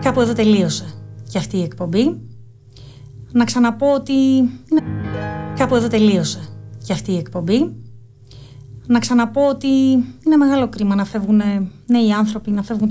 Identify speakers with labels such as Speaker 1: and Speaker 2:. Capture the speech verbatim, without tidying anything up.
Speaker 1: Κάπου εδώ τελείωσε και αυτή η εκπομπή. Να ξαναπώ ότι... Κάπου εδώ τελείωσε και αυτή η εκπομπή. Να ξαναπώ ότι είναι μεγάλο κρίμα να φεύγουν νέοι άνθρωποι, να φεύγουν